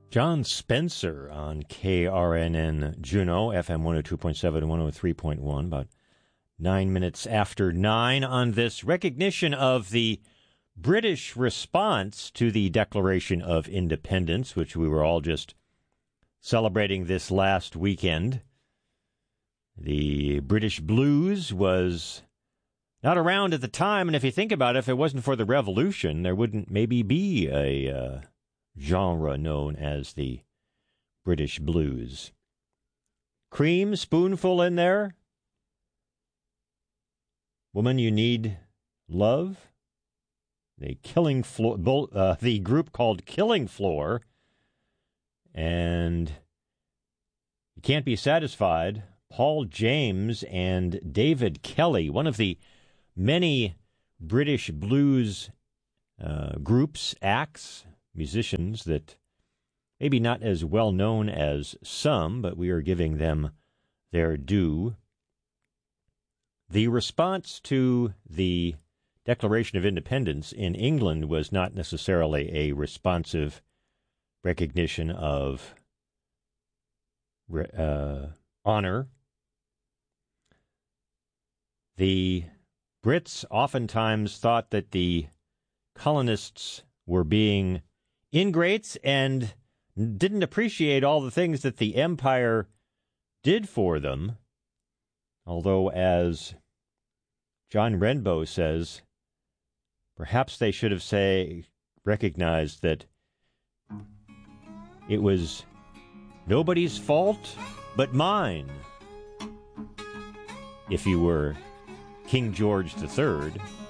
John Spencer on KRNN Juneau, FM 102.7 and 103.1, about 9 minutes after 9 on this recognition of the British response to the Declaration of Independence, which we were all just celebrating this last weekend. The British blues was not around at the time, and if you think about it, if it wasn't for the Revolution, there wouldn't maybe be a genre known as the British blues. Cream, spoonful in there. Woman, you need love. The the group called Killing Floor, and You Can't Be Satisfied. Paul James and David Kelly, one of the many British blues groups, acts, musicians that maybe not as well known as some, but we are giving them their due. The response to the Declaration of Independence in England was not necessarily a responsive recognition of honor. The Brits oftentimes thought that the colonists were being ingrates and didn't appreciate all the things that the empire did for them. Although, as John Renbo says, perhaps they should have recognized that it was nobody's fault but mine. If you were King George III,